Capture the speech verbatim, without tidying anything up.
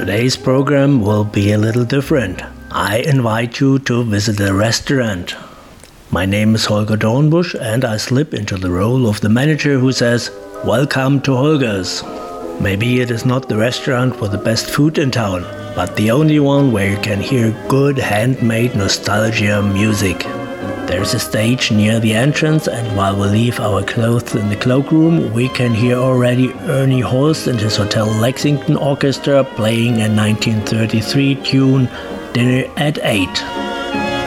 Today's program will be a little different. I invite you to visit a restaurant. My name is Holger Dornbusch and I slip into the role of the manager who says, "Welcome to Holger's." Maybe it is not the restaurant with the best food in town, but the only one where you can hear good handmade nostalgia music. There's a stage near the entrance, and while we leave our clothes in the cloakroom, we can hear already Ernie Holst and his Hotel Lexington Orchestra playing a nineteen thirty-three tune, Dinner at eight.